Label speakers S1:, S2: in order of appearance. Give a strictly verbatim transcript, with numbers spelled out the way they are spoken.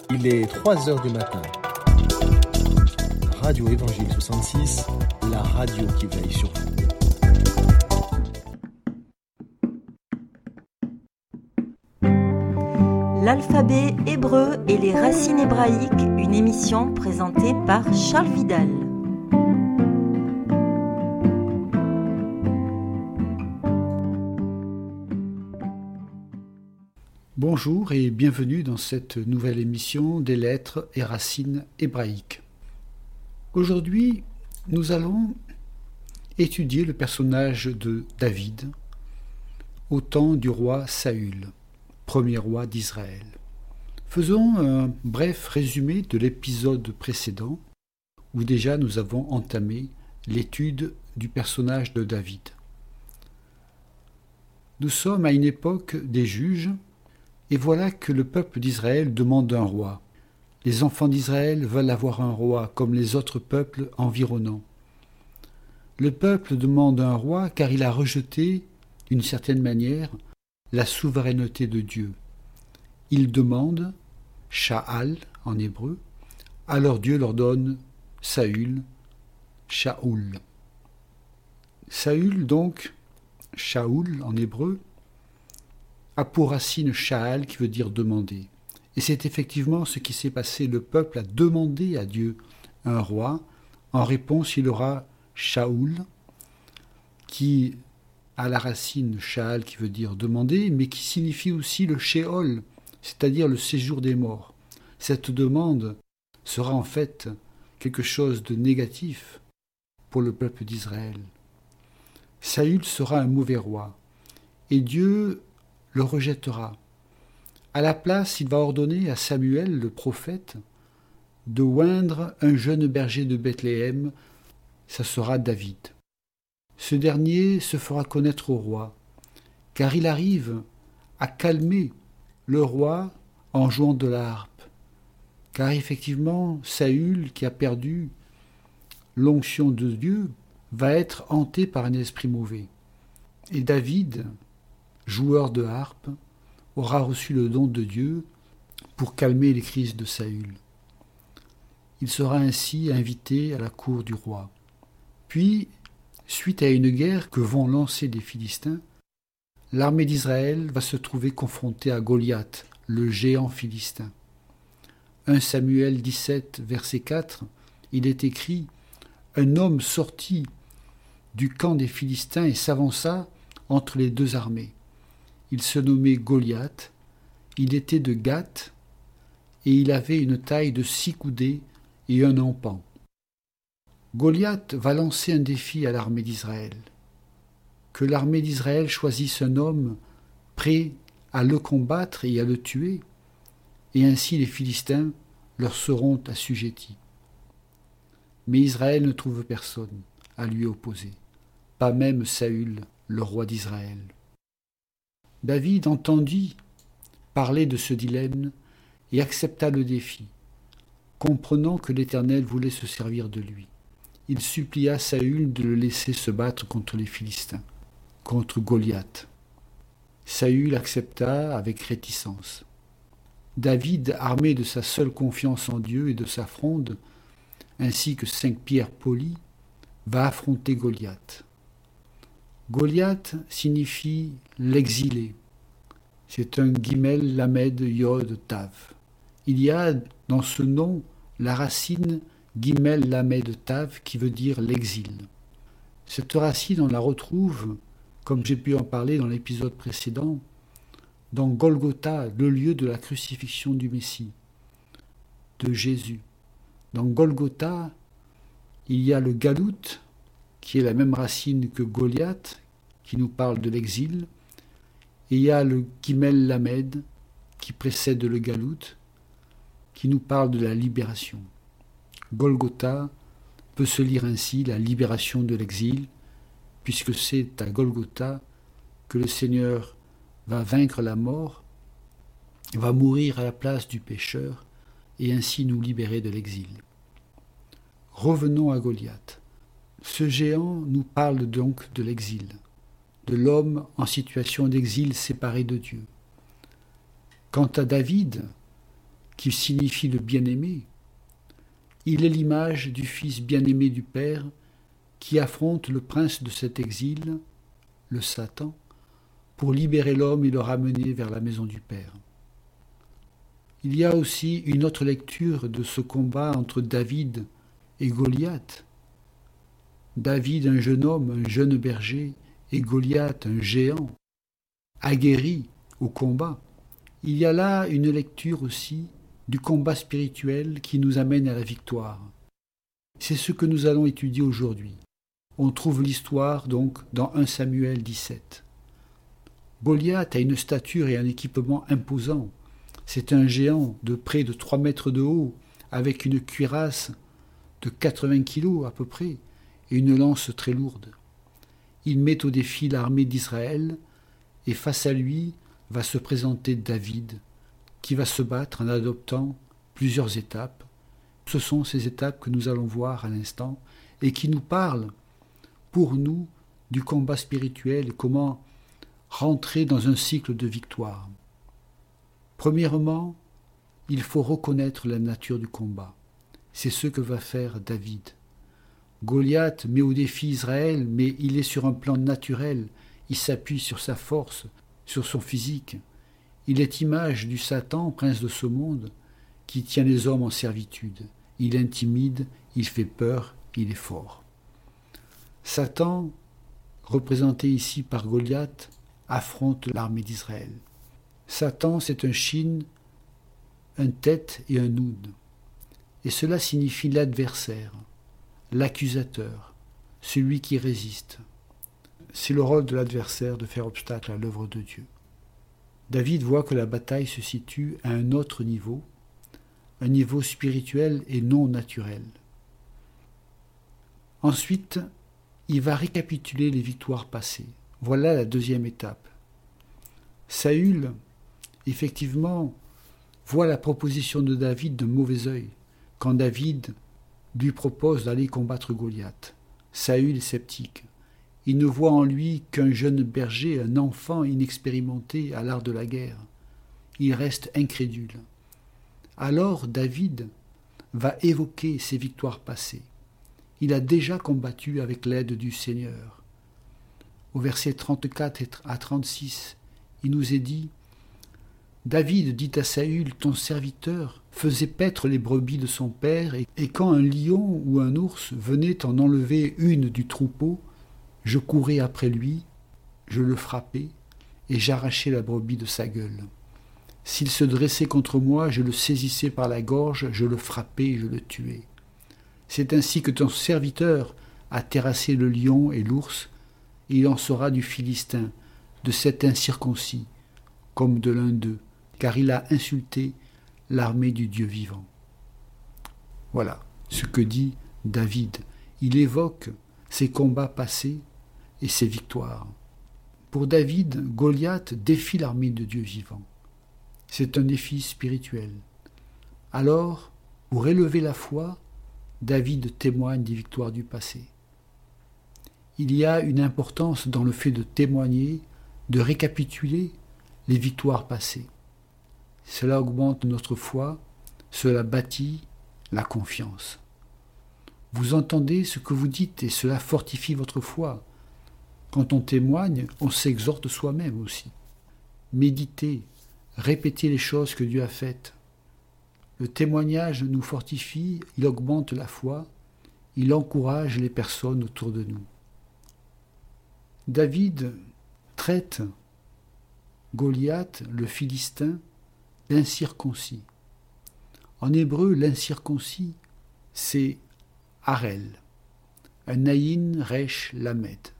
S1: Il est trois heures du matin. Radio Évangile soixante-six, la radio qui veille sur vous.
S2: L'alphabet hébreu et les racines hébraïques, une émission présentée par Charles Vidal.
S3: Bonjour et bienvenue dans cette nouvelle émission des lettres et racines hébraïques. Aujourd'hui, nous allons étudier le personnage de David au temps du roi Saül, premier roi d'Israël. Faisons un bref résumé de l'épisode précédent où déjà nous avons entamé l'étude du personnage de David. Nous sommes à une époque des juges. Et voilà que le peuple d'Israël demande un roi. Les enfants d'Israël veulent avoir un roi comme les autres peuples environnants. Le peuple demande un roi car il a rejeté, d'une certaine manière, la souveraineté de Dieu. Il demande, Sha'al en hébreu, alors Dieu leur donne Saül, Shaoul. Saül donc, Shaoul en hébreu, a pour racine Sha'al qui veut dire demander. Et c'est effectivement ce qui s'est passé. Le peuple a demandé à Dieu un roi. En réponse, il aura Shaoul, qui a la racine Sha'al qui veut dire demander, mais qui signifie aussi le Sheol, c'est-à-dire le séjour des morts. Cette demande sera en fait quelque chose de négatif pour le peuple d'Israël. Saül sera un mauvais roi. Et Dieu le rejettera. À la place, il va ordonner à Samuel, le prophète, de oindre un jeune berger de Bethléem, ça sera David. Ce dernier se fera connaître au roi, car il arrive à calmer le roi en jouant de la harpe. Car effectivement, Saül, qui a perdu l'onction de Dieu, va être hanté par un esprit mauvais. Et David, joueur de harpe, aura reçu le don de Dieu pour calmer les crises de Saül. Il sera ainsi invité à la cour du roi. Puis, suite à une guerre que vont lancer les Philistins, l'armée d'Israël va se trouver confrontée à Goliath, le géant philistin. premier Samuel dix-sept, verset quatre, il est écrit « Un homme sortit du camp des Philistins et s'avança entre les deux armées. Il se nommait Goliath, il était de Gath, et il avait une taille de six coudées et un empan. » Goliath va lancer un défi à l'armée d'Israël. Que l'armée d'Israël choisisse un homme prêt à le combattre et à le tuer, et ainsi les Philistins leur seront assujettis. Mais Israël ne trouve personne à lui opposer, pas même Saül, le roi d'Israël. David entendit parler de ce dilemme et accepta le défi, comprenant que l'Éternel voulait se servir de lui. Il supplia Saül de le laisser se battre contre les Philistins, contre Goliath. Saül accepta avec réticence. David, armé de sa seule confiance en Dieu et de sa fronde, ainsi que cinq pierres polies, va affronter Goliath. Goliath signifie l'exilé. C'est un guimel lamed yod tav. Il y a dans ce nom la racine guimel lamed tav qui veut dire l'exil. Cette racine, on la retrouve, comme j'ai pu en parler dans l'épisode précédent, dans Golgotha, le lieu de la crucifixion du Messie, de Jésus. Dans Golgotha, il y a le galout, qui est la même racine que Goliath, qui nous parle de l'exil, et il y a le Gimel Lamed, qui précède le galout, qui nous parle de la libération. Golgotha peut se lire ainsi, la libération de l'exil, puisque c'est à Golgotha que le Seigneur va vaincre la mort, va mourir à la place du pécheur, et ainsi nous libérer de l'exil. Revenons à Goliath. Ce géant nous parle donc de l'exil, de l'homme en situation d'exil séparé de Dieu. Quant à David, qui signifie le bien-aimé. Il est l'image du Fils bien-aimé du Père qui affronte le prince de cet exil, le Satan, pour libérer l'homme et le ramener vers la maison du Père. Il y a aussi une autre lecture de ce combat entre David et Goliath. David, un jeune homme, un jeune berger, et Goliath, un géant, aguerri au combat. Il y a là une lecture aussi du combat spirituel qui nous amène à la victoire. C'est ce que nous allons étudier aujourd'hui. On trouve l'histoire donc dans premier Samuel dix-sept. Goliath a une stature et un équipement imposants. C'est un géant de près de trois mètres de haut, avec une cuirasse de quatre-vingts kilos à peu près, et une lance très lourde. Il met au défi l'armée d'Israël, et face à lui va se présenter David, qui va se battre en adoptant plusieurs étapes. Ce sont ces étapes que nous allons voir à l'instant, et qui nous parlent, pour nous, du combat spirituel et comment rentrer dans un cycle de victoire. Premièrement, il faut reconnaître la nature du combat. C'est ce que va faire David. Goliath met au défi Israël, mais il est sur un plan naturel. Il s'appuie sur sa force, sur son physique. Il est image du Satan, prince de ce monde, qui tient les hommes en servitude. Il intimide, il fait peur, il est fort. Satan, représenté ici par Goliath, affronte l'armée d'Israël. Satan, c'est un shin, un tête et un noun. Et cela signifie l'adversaire, l'accusateur, celui qui résiste. C'est le rôle de l'adversaire de faire obstacle à l'œuvre de Dieu. David voit que la bataille se situe à un autre niveau, un niveau spirituel et non naturel. Ensuite, il va récapituler les victoires passées. Voilà la deuxième étape. Saül, effectivement, voit la proposition de David d'un mauvais œil quand David lui propose d'aller combattre Goliath. Saül est sceptique. Il ne voit en lui qu'un jeune berger, un enfant inexpérimenté à l'art de la guerre. Il reste incrédule. Alors David va évoquer ses victoires passées. Il a déjà combattu avec l'aide du Seigneur. Au verset trente-quatre à trente-six, il nous est dit « David dit à Saül, ton serviteur, faisait paître les brebis de son père, et, et quand un lion ou un ours venait en enlever une du troupeau, je courais après lui, je le frappais, et j'arrachais la brebis de sa gueule. S'il se dressait contre moi, je le saisissais par la gorge, je le frappais et je le tuais. C'est ainsi que ton serviteur a terrassé le lion et l'ours, et il en sera du Philistin, de cet incirconcis, comme de l'un d'eux, car il a insulté l'armée du Dieu vivant. » Voilà ce que dit David. Il évoque ses combats passés et ses victoires. Pour David, Goliath défie l'armée de Dieu vivant. C'est un défi spirituel. Alors, pour élever la foi, David témoigne des victoires du passé. Il y a une importance dans le fait de témoigner, de récapituler les victoires passées. Cela augmente notre foi, cela bâtit la confiance. Vous entendez ce que vous dites et cela fortifie votre foi. Quand on témoigne, on s'exhorte soi-même aussi. Méditez, répétez les choses que Dieu a faites. Le témoignage nous fortifie, il augmente la foi, il encourage les personnes autour de nous. David traite Goliath, le Philistin, d'incirconcis. En hébreu, l'incirconcis, c'est Harel, un Aïn Resh Lamed.